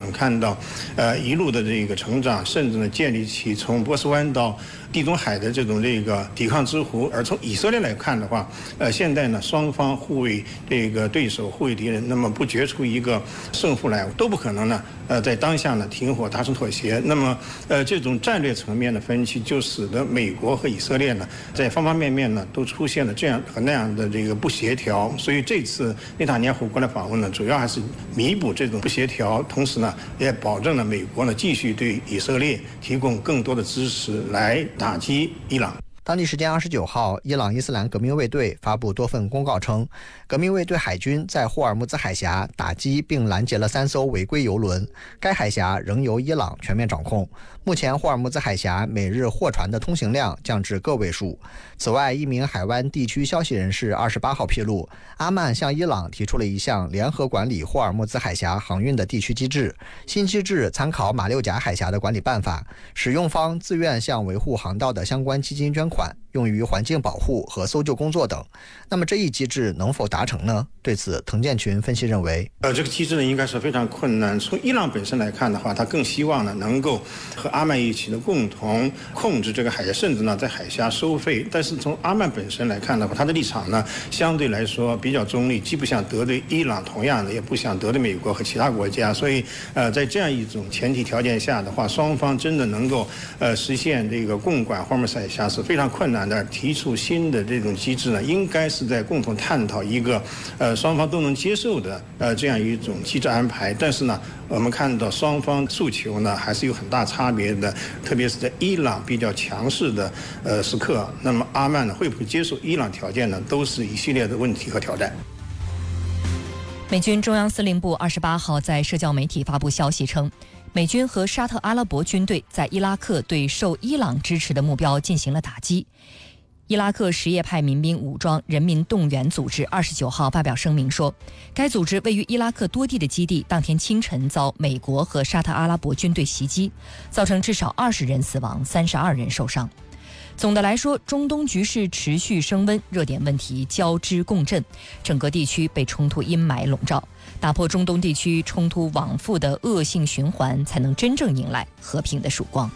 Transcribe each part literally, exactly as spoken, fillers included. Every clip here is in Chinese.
们看到，呃，一路的这个成长，甚至呢建立起从波斯湾到地中海的这种这个抵抗之湖。而从以色列来看的话，呃，现在呢双方互为这个对手，互为敌人，那么不决出一个胜负来都不可能呢。呃，在当下呢停火达成妥协，那么呃这种战略层面的分歧，就使得美国和以色列呢在方方面面呢都出现了这样和那样的这个不协调。所以这次内塔尼亚胡过来访问呢，主要还是弥补这种不协调，同时呢也保证了美国呢继续对以色列提供更多的支持来打击伊朗。 当地时间二十九号，伊朗伊斯兰革命卫队发布多份公告称，革命卫队海军在霍尔木兹海峡打击并拦截了三艘违规油轮，该海峡仍由伊朗全面掌控。目前霍尔木兹海峡每日货船的通行量降至个位数。此外，一名海湾地区消息人士二十八号披露，阿曼向伊朗提出了一项联合管理霍尔木兹海峡航运的地区机制，新机制参考马六甲海峡的管理办法，使用方自愿向维护航道的相关基金捐款，用于环境保护和搜救工作等。那么这一机制能否达成呢？对此，滕建群分析认为， 呃，这个机制呢应该是非常困难。从伊朗本身来看的话，他更希望呢能够和阿曼一起呢共同控制这个海峡，甚至呢在海峡收费。但是从阿曼本身来看的话，他的立场呢相对来说比较中立，既不想得罪伊朗，同样的也不想得罪美国和其他国家。所以呃在这样一种前提条件下的话，双方真的能够呃实现这个共管霍尔木兹海峡是非常困难的。提出新的这种机制呢，应该是在共同探讨一个呃双方都能接受的呃这样一种机制安排。但是呢，我们看到双方诉求呢还是有很大差别的，特别是在伊朗比较强势的呃时刻，那么阿曼呢会不会接受伊朗条件呢，都是一系列的问题和挑战。 美军中央司令部二十八号在社交媒体发布消息称，美军和沙特阿拉伯军队在伊拉克对受伊朗支持的目标进行了打击。伊拉克什叶派民兵武装人民动员组织二十九号发表声明说，该组织位于伊拉克多地的基地当天清晨遭美国和沙特阿拉伯军队袭击，造成至少二十人死亡，三十二人受伤。总的来说，中东局势持续升温，热点问题交织共振，整个地区被冲突阴霾笼罩。打破中东地区冲突往复的恶性循环，才能真正迎来和平的曙光。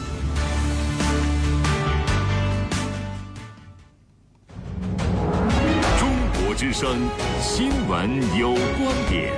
中国之声新闻有观点。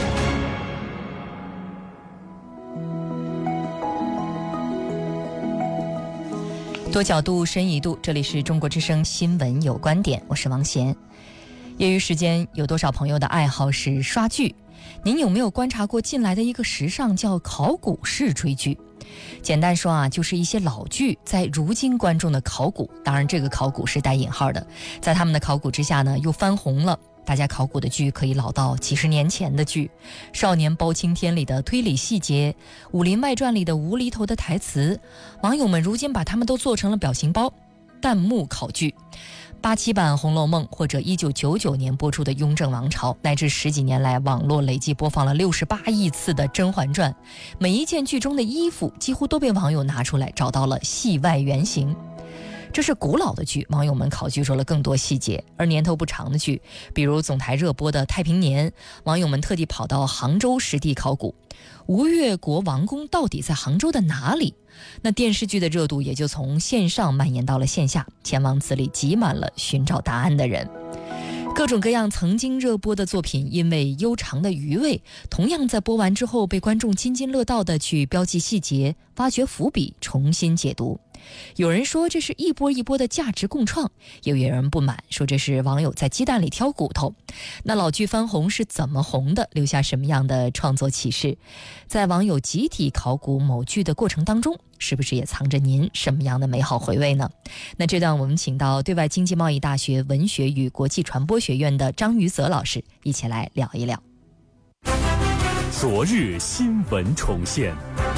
多角度，深一度，这里是中国之声新闻有观点，我是王贤。业余时间，有多少朋友的爱好是刷剧？您有没有观察过近来的一个时尚叫考古式追剧？简单说啊，就是一些老剧在如今观众的考古，当然这个考古是带引号的，在他们的考古之下呢，又翻红了。大家考古的剧可以老到几十年前的剧，《少年包青天》里的推理细节，《武林外传》里的无厘头的台词，网友们如今把他们都做成了表情包。弹幕考剧，八七版《红楼梦》或者一九九九年播出的《雍正王朝》，乃至十几年来网络累计播放了六十八亿次的《甄嬛传》，每一件剧中的衣服几乎都被网友拿出来找到了戏外原型。这是古老的剧，网友们考据说了更多细节。而年头不长的剧，比如总台热播的《太平年》，网友们特地跑到杭州实地考古，吴越国王宫到底在杭州的哪里？那电视剧的热度也就从线上蔓延到了线下，前往此里挤满了寻找答案的人。各种各样曾经热播的作品，因为悠长的余味，同样在播完之后被观众津津乐道地去标记细节，挖掘伏笔，重新解读。有人说这是一波一波的价值共创，也有人不满，说这是网友在鸡蛋里挑骨头。那老剧翻红是怎么红的？留下什么样的创作启示？在网友集体考古某剧的过程当中，是不是也藏着您什么样的美好回味呢？那这段我们请到对外经济贸易大学文学与国际传播学院的张于泽老师一起来聊一聊。 昨日新闻重现。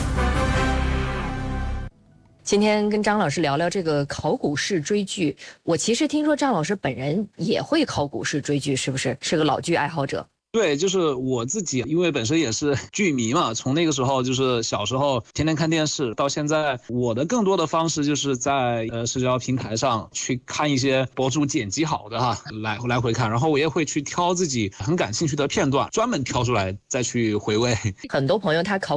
今天跟张老师聊聊这个考古式追剧。我其实听说张老师本人也会考古式追剧，是不是？是个老剧爱好者。 对，就是我自己，因为本身也是剧迷嘛，从那个时候就是小时候天天看电视，到现在，我的更多的方式就是在呃社交平台上去看一些博主剪辑好的哈，来来回看，然后我也会去挑自己很感兴趣的片段，专门挑出来再去回味。 很多朋友他考